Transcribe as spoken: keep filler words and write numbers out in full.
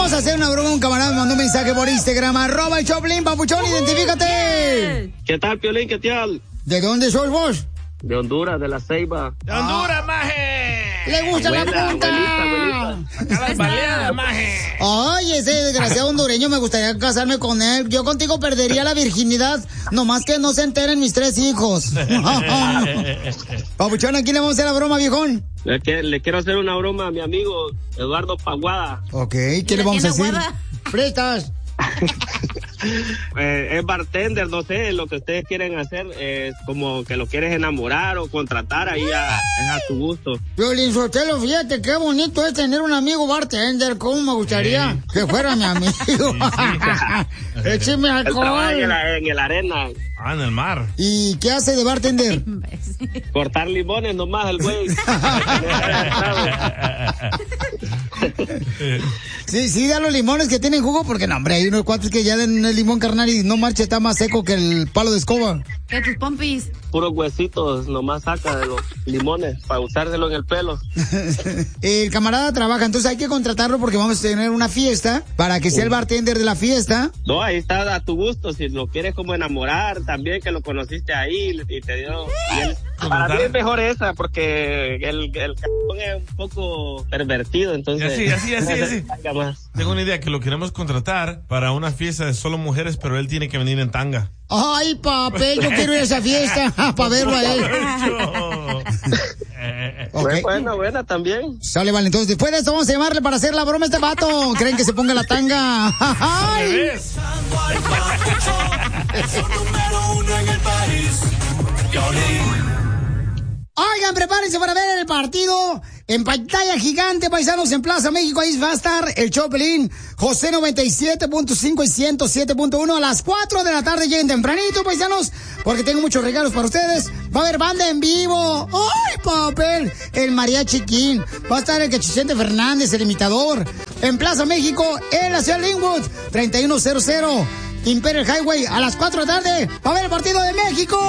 vamos a hacer una broma. Un camarada me mandó un mensaje por Instagram. Arroba el Choplin, papuchón, identifícate. ¿Qué tal, Piolín? ¿Qué tal? ¿De dónde sos vos? De Honduras, de La Ceiba. ¡De Honduras, ah. maje! ¡Le gusta abuela, la punta! Abuelita, abuelita. Acá las baleadas, maje. Ay, ese desgraciado hondureño, me gustaría casarme con él. Yo contigo perdería la virginidad, nomás que no se enteren mis tres hijos. Papuchón, ¿a quién le vamos a hacer la broma, viejón? Le, que, le quiero hacer una broma a mi amigo Eduardo Paguada. Ok, ¿qué le vamos a decir? Prestas. eh, es bartender, no sé, lo que ustedes quieren hacer es como que lo quieres enamorar o contratar, ahí a, es a tu gusto. Piolín Sotelo, fíjate qué bonito es tener un amigo bartender, cómo me gustaría sí. que fuera mi amigo. Sí, sí. Écheme alcohol. Él trabaja en, en el arena. Ah, en el mar. ¿Y qué hace de bartender? Cortar limones nomás el güey. Sí, sí, da los limones que tienen jugo, porque no, hombre, hay unos cuantos que ya den el limón carnal y no marcha, está más seco que el palo de escoba. ¿Qué tus pompis? Puros huesitos nomás saca de los limones para usárselo en el pelo. El camarada trabaja, entonces hay que contratarlo porque vamos a tener una fiesta para que sea el bartender de la fiesta. No, ahí está a tu gusto, si lo quieres como enamorar también, que lo conociste ahí y te dio... Y él, para mí es mejor esa, porque el, el cabrón es un poco pervertido, entonces... Así, así, así, así. Tengo una idea, que lo queremos contratar para una fiesta de solo mujeres, pero él tiene que venir en tanga. Ay, papel, yo quiero ir a esa fiesta para verlo a él. Okay. Buena, buena también. Sale, vale, entonces después de esto vamos a llamarle para hacer la broma a este vato. ¿Creen que se ponga la tanga? ¡Ay! Oigan, prepárense para ver el partido en pantalla gigante, paisanos, en Plaza México. Ahí va a estar el Choplin, José noventa y siete punto cinco y ciento siete punto uno a las cuatro de la tarde. Lleguen tempranito, paisanos, porque tengo muchos regalos para ustedes. Va a haber banda en vivo. ¡Ay, papel! El Mariachi King. Va a estar el Cachicente Fernández, el imitador. En Plaza México, en la ciudad de Linwood, treinta y uno cero cero Imperial Highway, a las cuatro de la tarde. Va a haber el partido de México.